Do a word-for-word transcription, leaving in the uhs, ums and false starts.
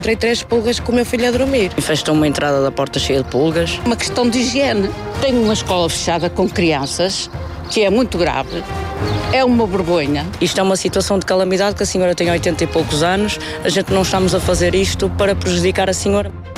Encontrei três pulgas com o meu filho a dormir. Infestam uma entrada da porta cheia de pulgas. Uma questão de higiene. Tenho uma escola fechada com crianças, que é muito grave. É uma vergonha. Isto é uma situação de calamidade, que a senhora tem oitenta e poucos anos. A gente não estamos a fazer isto para prejudicar a senhora.